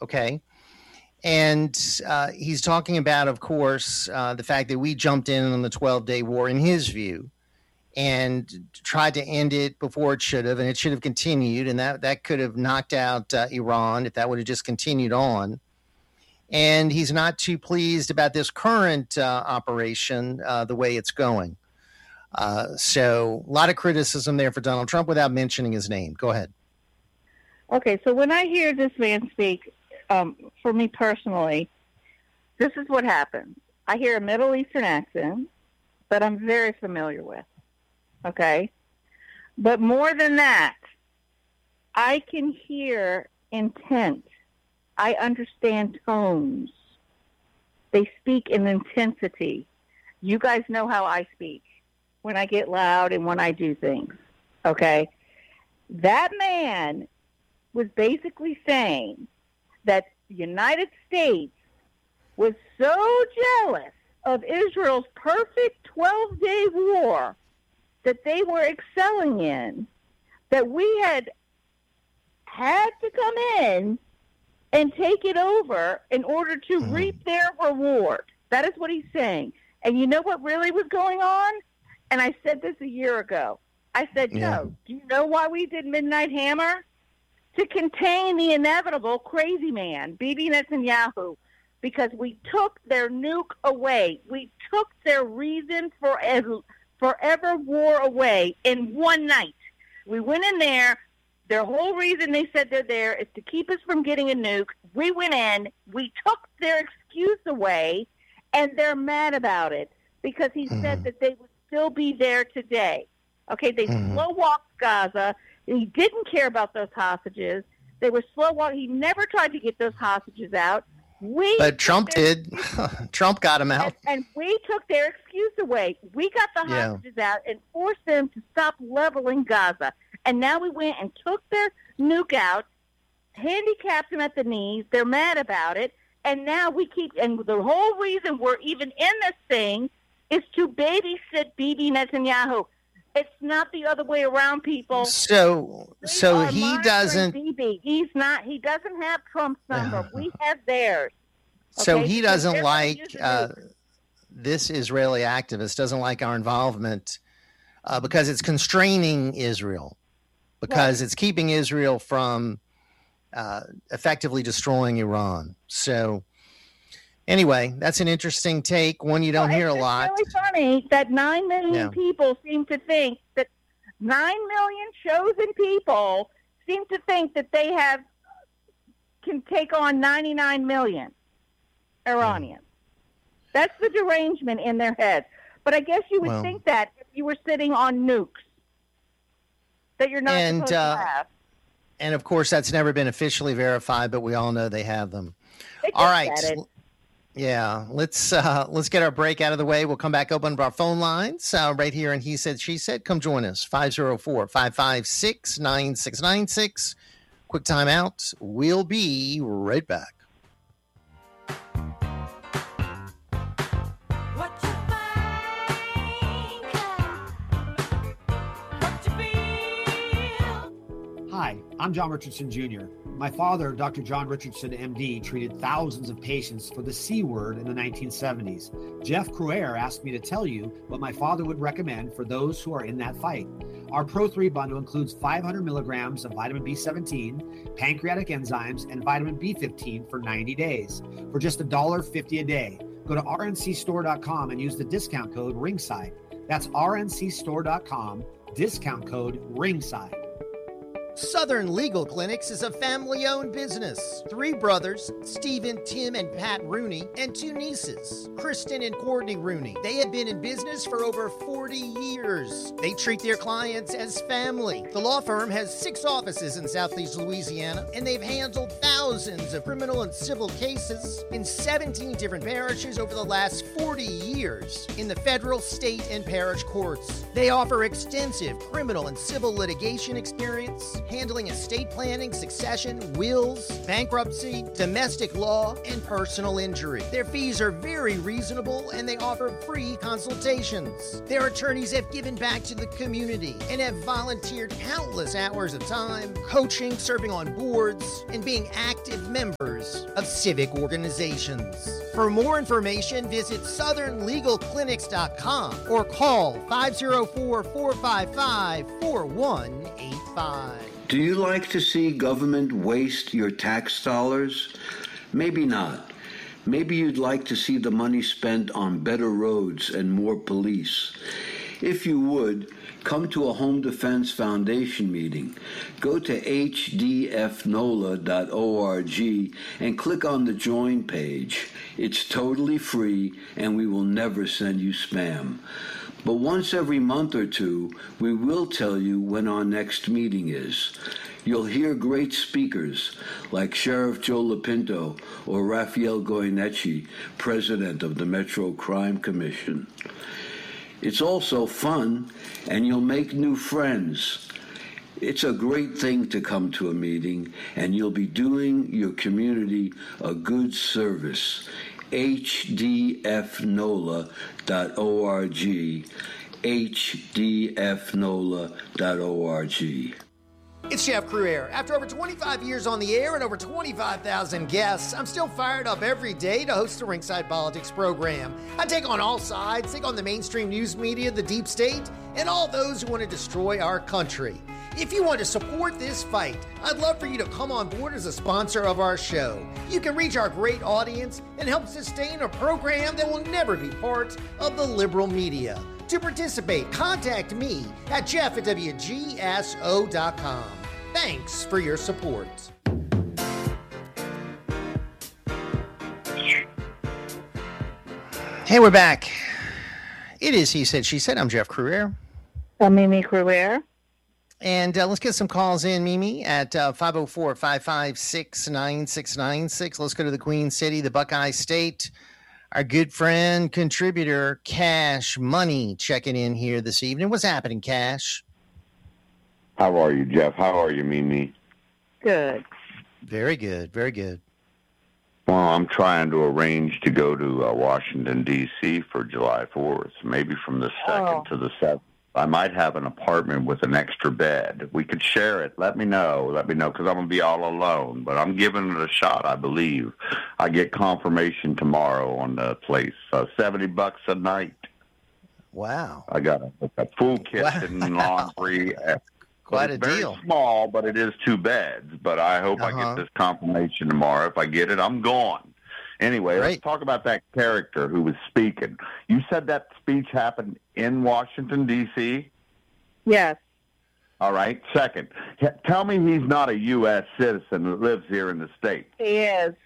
Okay. And he's talking about, of course, the fact that we jumped in on the 12-day war, in his view, and tried to end it before it should have, and it should have continued, and that could have knocked out Iran if that would have just continued on. And he's not too pleased about this current operation, the way it's going. So a lot of criticism there for Donald Trump without mentioning his name. Go ahead. Okay, so when I hear this man speak, for me personally, this is what happens. I hear a Middle Eastern accent that I'm very familiar with. Okay? But more than that, I can hear intent. I understand tones. They speak in intensity. You guys know how I speak when I get loud and when I do things. Okay? That man was basically saying that the United States was so jealous of Israel's perfect 12-day war that they were excelling in, that we had to come in and take it over in order to reap their reward. That is what he's saying. And you know what really was going on? And I said this a year ago. I said, Joe, do you know why we did Midnight Hammer? To contain the inevitable crazy man, Bibi Netanyahu, because we took their nuke away. We took their reason for forever war away in one night. We went in there. Their whole reason they said they're there is to keep us from getting a nuke. We went in. We took their excuse away, and they're mad about it because he said that they would still be there today. Okay, they slow-walked Gaza. He didn't care about those hostages. They were slow-walking. He never tried to get those hostages out. But Trump did. Trump got him out. And we took their excuse away. We got the hostages out and forced them to stop leveling Gaza. And now we went and took their nuke out, handicapped them at the knees. They're mad about it. And now and the whole reason we're even in this thing is to babysit Bibi Netanyahu. It's not the other way around, people. So he doesn't. Bibi. He doesn't have Trump's number. We have theirs. Okay? So he doesn't like this Israeli activist. Doesn't like our involvement because it's constraining Israel, because it's keeping Israel from effectively destroying Iran. So. Anyway, that's an interesting take, one you don't hear a lot. It's really funny that 9 million people seem to think that 9 million chosen people seem to think that they can take on 99 million Iranians. That's the derangement in their heads. But I guess you would think that if you were sitting on nukes that you're not supposed to have. And of course, that's never been officially verified, but we all know they have them. All right. Yeah, let's get our break out of the way. We'll come back open our phone lines right here. And He Said, She Said. Come join us, 504-556-9696. Quick time out. We'll be right back. Hi, I'm John Richardson Jr. My father, Dr. John Richardson, MD, treated thousands of patients for the C word in the 1970s. Jeff Crouer asked me to tell you what my father would recommend for those who are in that fight. Our Pro 3 bundle includes 500 milligrams of vitamin B17, pancreatic enzymes, and vitamin B15 for 90 days for just $1.50 a day. Go to rncstore.com and use the discount code RINGSIDE. That's rncstore.com, discount code RINGSIDE. Southern Legal Clinics is a family-owned business. 3 brothers, Stephen, Tim, and Pat Rooney, and 2 nieces, Kristen and Courtney Rooney. They have been in business for over 40 years. They treat their clients as family. The law firm has 6 offices in Southeast Louisiana, and they've handled thousands of criminal and civil cases in 17 different parishes over the last 40 years in the federal, state, and parish courts. They offer extensive criminal and civil litigation experience, handling estate planning, succession, wills, bankruptcy, domestic law, and personal injury. Their fees are very reasonable, and they offer free consultations. Their attorneys have given back to the community and have volunteered countless hours of time, coaching, serving on boards, and being active members members of civic organizations. For more information, visit southernlegalclinics.com or call 504-455-4185. Do you like to see government waste your tax dollars? Maybe not. Maybe you'd like to see the money spent on better roads and more police. If you would, come to a Home Defense Foundation meeting. Go to hdfnola.org and click on the Join page. It's totally free, and we will never send you spam. But once every month or two, we will tell you when our next meeting is. You'll hear great speakers like Sheriff Joe Lopinto or Raphael Goyeneche, president of the Metro Crime Commission. It's also fun, and you'll make new friends. It's a great thing to come to a meeting, and you'll be doing your community a good service. hdfnola.org, hdfnola.org. It's Jeff Crouere. After over 25 years on the air and over 25,000 guests, I'm still fired up every day to host the Ringside Politics program. I take on all sides, take on the mainstream news media, the deep state, and all those who want to destroy our country. If you want to support this fight, I'd love for you to come on board as a sponsor of our show. You can reach our great audience and help sustain a program that will never be part of the liberal media. To participate, contact me at jeff@wgso.com. Thanks for your support. Hey, we're back. It is He Said, She Said. I'm Jeff Crouere. I'm Mimi Crouere. And let's get some calls in, Mimi, at 504-556-9696. Let's go to the Queen City, the Buckeye State. Our good friend, contributor, Cash Money, checking in here this evening. What's happening, Cash? How are you, Jeff? How are you, Mimi? Good. Very good, very good. Well, I'm trying to arrange to go to Washington, D.C. for July 4th, maybe from the 2nd to the 7th. I might have an apartment with an extra bed. We could share it. Let me know, because I'm going to be all alone. But I'm giving it a shot, I believe. I get confirmation tomorrow on the place. $70 a night. Wow. I got a full kitchen, laundry. Quite a very deal. Very small, but it is 2 beds. But I hope I get this confirmation tomorrow. If I get it, I'm gone. Anyway, Let's talk about that character who was speaking. You said that speech happened in Washington, D.C.? Yes. All right. Second, tell me he's not a U.S. citizen that lives here in the state. He is.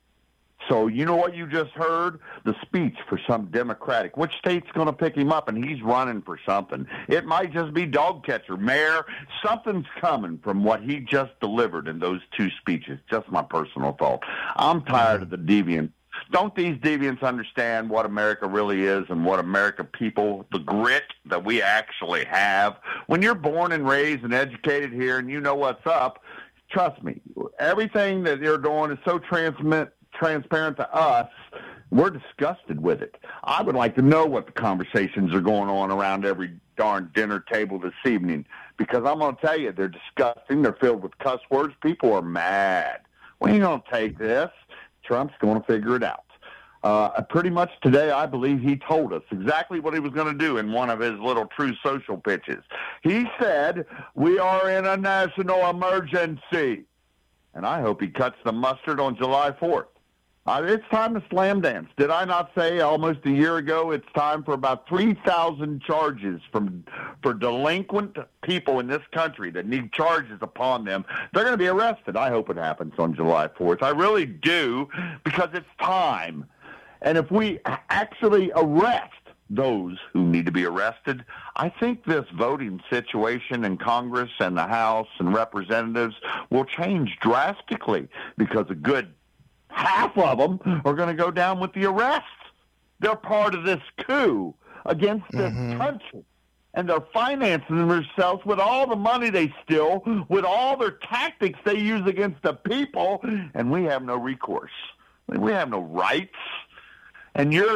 So you know what you just heard? The speech for some Democratic. Which state's going to pick him up? And he's running for something. It might just be dog catcher, mayor. Something's coming from what he just delivered in those 2 speeches. Just my personal thought. I'm tired of the deviants. Don't these deviants understand what America really is and what America people, the grit that we actually have? When you're born and raised and educated here and you know what's up, trust me, everything that you're doing is so transparent to us, we're disgusted with it. I would like to know what the conversations are going on around every darn dinner table this evening, because I'm going to tell you, they're disgusting. They're filled with cuss words. People are mad. We ain't going to take this. Trump's going to figure it out. Pretty much today, I believe he told us exactly what he was going to do in one of his little True Social pitches. He said, we are in a national emergency. And I hope he cuts the mustard on July 4th. It's time to slam dance. Did I not say almost a year ago it's time for about 3,000 charges for delinquent people in this country that need charges upon them? They're going to be arrested. I hope it happens on July 4th. I really do, because it's time. And if we actually arrest those who need to be arrested, I think this voting situation in Congress and the House and Representatives will change drastically, because a good half of them are going to go down with the arrests. They're part of this coup against this country. And they're financing themselves with all the money they steal, with all their tactics they use against the people, and we have no recourse. We have no rights. And you're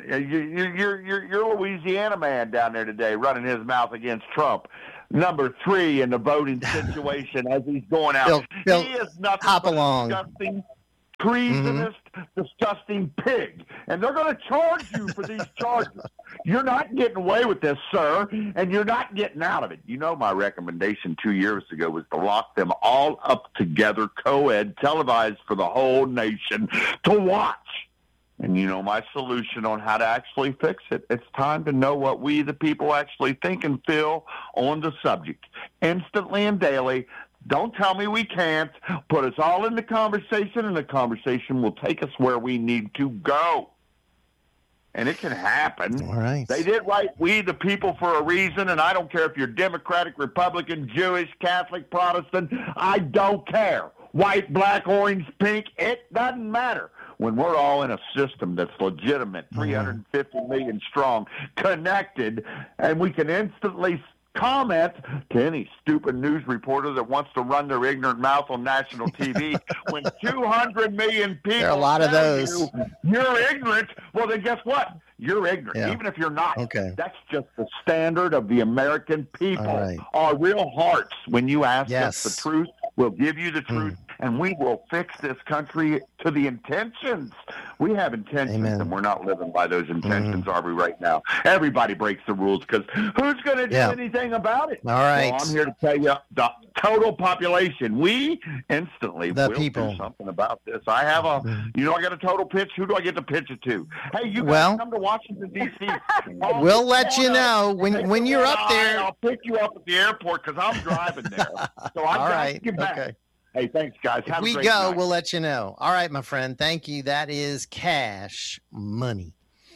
Louisiana man down there today running his mouth against Trump. Number 3 in the voting situation as he's going out. Bill, he is nothing hop but along. disgusting. treasonous, disgusting pig. And they're going to charge you for these charges. You're not getting away with this, sir, and you're not getting out of it. You know, my recommendation 2 years ago was to lock them all up together, co-ed, televised for the whole nation to watch. And you know my solution on how to actually fix it. It's time to know what we, the people, actually think and feel on the subject. Instantly and daily. Don't tell me we can't. Put us all in the conversation, and the conversation will take us where we need to go. And it can happen. All right. They did write "we the people" for a reason, and I don't care if you're Democratic, Republican, Jewish, Catholic, Protestant. I don't care. White, black, orange, pink, it doesn't matter. When we're all in a system that's legitimate, 350 million strong, connected, and we can instantly comment to any stupid news reporter that wants to run their ignorant mouth on national TV when 200 million people there are a lot of those. You're ignorant. Well, then guess what? You're ignorant, even if you're not. Okay. That's just the standard of the American people. All right. Our real hearts, when you ask us the truth, we'll give you the truth, and we will fix this country to the intentions. We have intentions, and we're not living by those intentions, are we, right now? Everybody breaks the rules because who's going to do anything about it? All right. Well, I'm here to tell you, the total population, we instantly will people. do something about this. I have I got a total pitch. Who do I get to pitch it to? Hey, you guys come to Washington, D.C. We'll let you know when you're up there. I'll pick you up at the airport because I'm driving there. So I got to get back. Okay. Hey, thanks, guys. If we go, we'll let you know. All right, my friend. Thank you. That is Cash Money.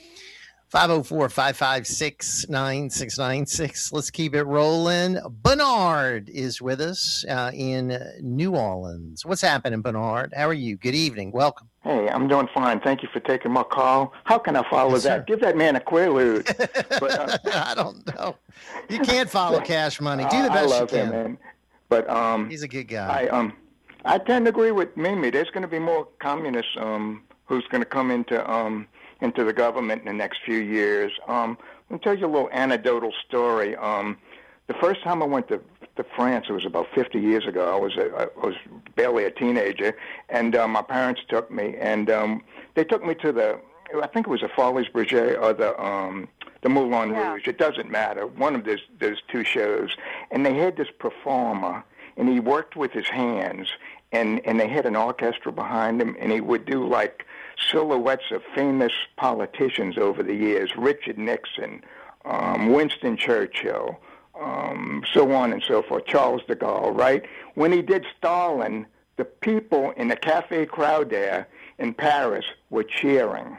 504-556-9696. Let's keep it rolling. Bernard is with us in New Orleans. What's happening, Bernard? How are you? Good evening. Welcome. Hey, I'm doing fine. Thank you for taking my call. How can I follow that? Sir. Give that man a quaalude. But, I don't know. You can't follow Cash Money. Do the best I love you can. him, man. But he's a good guy. I tend to agree with Mimi. There's going to be more communists who's going to come into the government in the next few years. Let me tell you a little anecdotal story. The first time I went to France, it was about 50 years ago. I was barely a teenager, and my parents took me, and they took me to I think it was the Folies Bergère or the Moulin Rouge. It doesn't matter. One of those two shows, and they had this performer, and he worked with his hands, and they had an orchestra behind him, and he would do like silhouettes of famous politicians over the years, Richard Nixon, Winston Churchill, so on and so forth, Charles de Gaulle, right? When he did Stalin, the people in the cafe crowd there in Paris were cheering.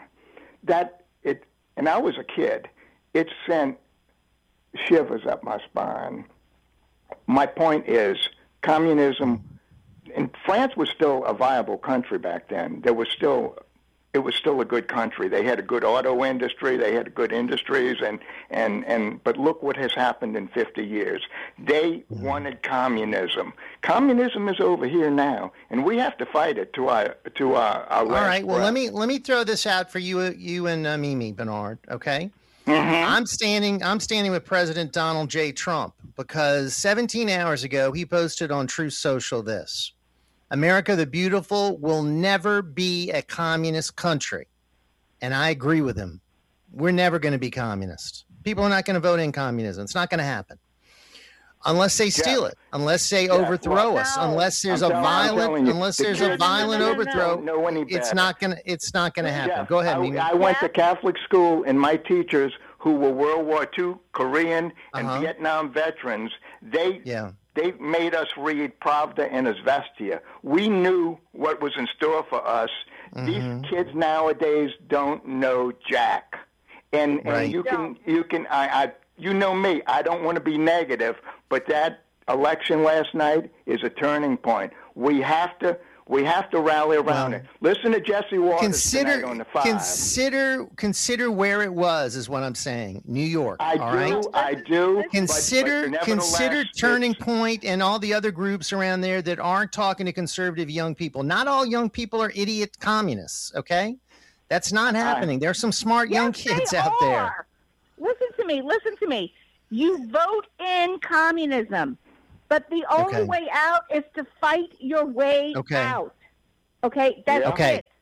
And I was a kid. It sent shivers up my spine. My point is, communism, and France was still a viable country back then. It was still a good country. They had a good auto industry. They had good industries, but look what has happened in 50 years. They wanted communism. Communism is over here now, and we have to fight it to our All right. Well, breath. let me throw this out for you and Mimi, Bernard. Okay. Mm-hmm. I'm standing with President Donald J. Trump because 17 hours ago he posted on Truth Social this: America the Beautiful will never be a communist country. And I agree with him. We're never going to be communist. People are not going to vote in communism. It's not going to happen. Unless they steal it, unless they overthrow us, unless there's a violent overthrow, it's not going to happen. Jeff, Go ahead, Mimi. I went to Catholic school, and my teachers, who were World War II, Korean, and Vietnam veterans, they made us read Pravda and Izvestia. We knew what was in store for us. These kids nowadays don't know jack. And you can you know me, I don't want to be negative, but that election last night is a turning point. We have to rally around it. Listen to Jesse Waters tonight on the 5. Consider where it was, is what I'm saying. New York. I do. Consider Turning Point and all the other groups around there that aren't talking to conservative young people. Not all young people are idiot communists. Okay, that's not happening. There's some smart young kids out there. Listen to me. You vote in communism, but the only way out is to fight your way out. Okay, that's okay. it.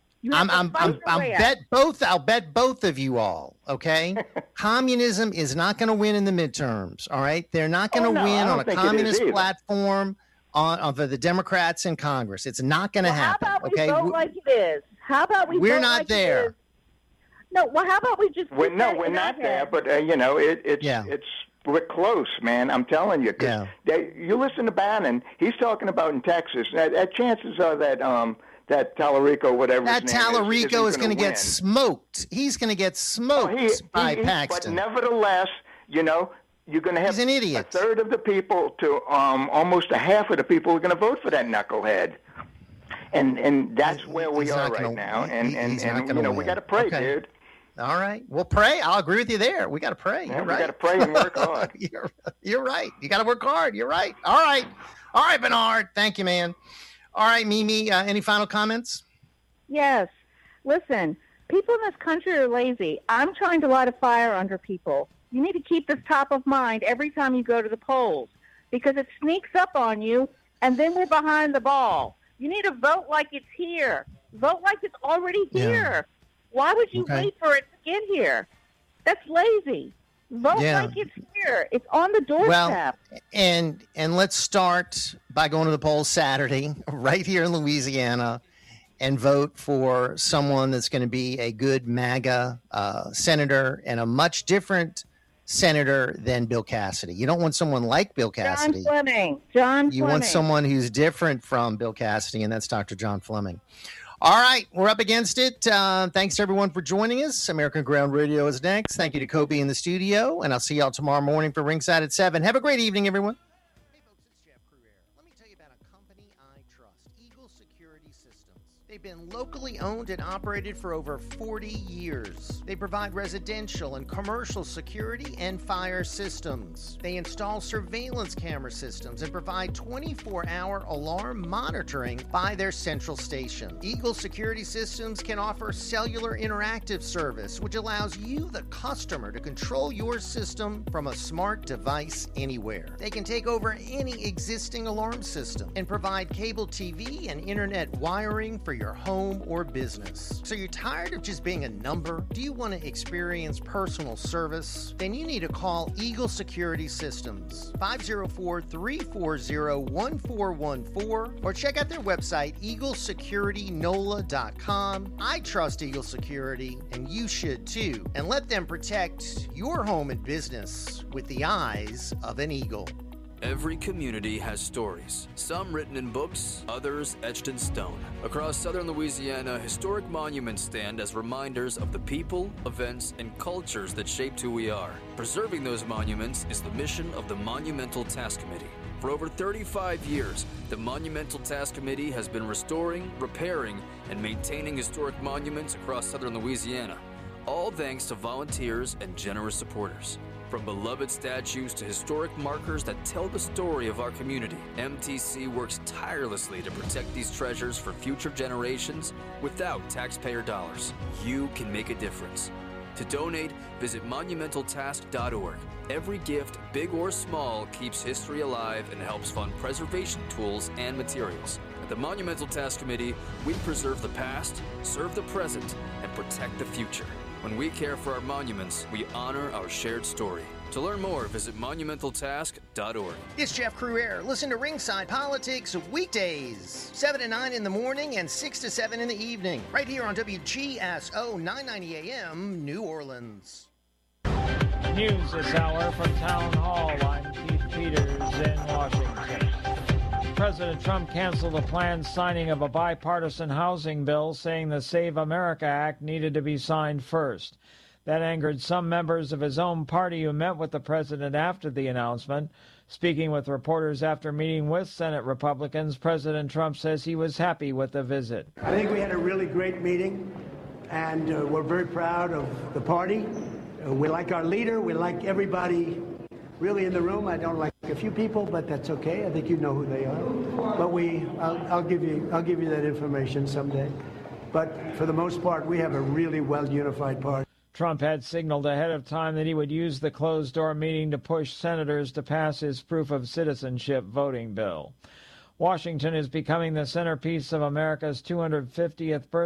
I'll bet both of you all, okay? Communism is not going to win in the midterms, all right? They're not going to win on a communist platform for the Democrats in Congress. It's not going to happen, okay? How about we vote like it is? How about we We're vote not like there. It is? No, well, how about we just... We're not there, but, we're close, man. I'm telling you. You listen to Bannon. He's talking about in Texas. Chances are that Tallarico, whatever that his name Tallarico is going to get smoked. He's going to get smoked by Paxton. But nevertheless, you're going to have a third of the people to almost a half of the people who are going to vote for that knucklehead. And that's where we are right now. And we got to pray, dude. All right. We'll pray. I'll agree with you there. We got to pray. Yeah, we got to pray and work hard. You're right. You got to work hard. You're right. All right. All right, Bernard. Thank you, man. All right, Mimi, any final comments? Yes. Listen, people in this country are lazy. I'm trying to light a fire under people. You need to keep this top of mind every time you go to the polls because it sneaks up on you, and then we're behind the ball. You need to vote like it's here. Vote like it's already here. Why would you wait for it to get here? That's lazy. Vote like it's here. It's on the doorstep. Well, and let's start by going to the polls Saturday right here in Louisiana and vote for someone that's going to be a good MAGA senator and a much different senator than Bill Cassidy. You don't want someone like Bill Cassidy. John Fleming. You want someone who's different from Bill Cassidy, and that's Dr. John Fleming. All right, we're up against it. Thanks to everyone for joining us. American Ground Radio is next. Thank you to Kobe in the studio, and I'll see y'all tomorrow morning for Ringside at 7. Have a great evening, everyone. Hey, folks, it's Jeff Cruere. Let me tell you about a company I trust, Eagle Security Systems. They've been locally owned and operated for over 40 years. They provide residential and commercial security and fire systems. They install surveillance camera systems and provide 24-hour alarm monitoring by their central station. Eagle Security Systems can offer cellular interactive service, which allows you, the customer, to control your system from a smart device anywhere. They can take over any existing alarm system and provide cable TV and internet wiring for your home or business. So you're tired of just being a number? Do you want to experience personal service? Then you need to call Eagle Security Systems, 504-340-1414, or check out their website, eaglesecuritynola.com. I trust Eagle Security, and you should too. And let them protect your home and business with the eyes of an eagle. Every community has stories, some written in books, others etched in stone. Across southern Louisiana, historic monuments stand as reminders of the people, events, and cultures that shaped who we are. Preserving those monuments is the mission of the Monumental Task Committee. For over 35 years, the Monumental Task Committee has been restoring, repairing, and maintaining historic monuments across southern Louisiana, all thanks to volunteers and generous supporters. From beloved statues to historic markers that tell the story of our community, MTC works tirelessly to protect these treasures for future generations without taxpayer dollars. You can make a difference. To donate, visit monumentaltask.org. Every gift, big or small, keeps history alive and helps fund preservation tools and materials. At the Monumental Task Committee, we preserve the past, serve the present, and protect the future. When we care for our monuments, we honor our shared story. To learn more, visit monumentaltask.org. It's Jeff Cruere. Listen to Ringside Politics weekdays, 7 to 9 in the morning and 6 to 7 in the evening, right here on WGSO 990 AM, New Orleans. News this hour from Town Hall. I'm Keith Peters in Washington. President Trump canceled the planned signing of a bipartisan housing bill, saying the Save America Act needed to be signed first. That angered some members of his own party who met with the president after the announcement. Speaking with reporters after meeting with Senate Republicans, President Trump says he was happy with the visit. I think we had a really great meeting, and we're very proud of the party. We like our leader. We like everybody really in the room. I don't like a few people, but that's okay. I think you know who they are. But I'll give you that information someday. But for the most part, we have a really well unified party. Trump had signaled ahead of time that he would use the closed-door meeting to push senators to pass his proof of citizenship voting bill. Washington is becoming the centerpiece of America's 250th birthday.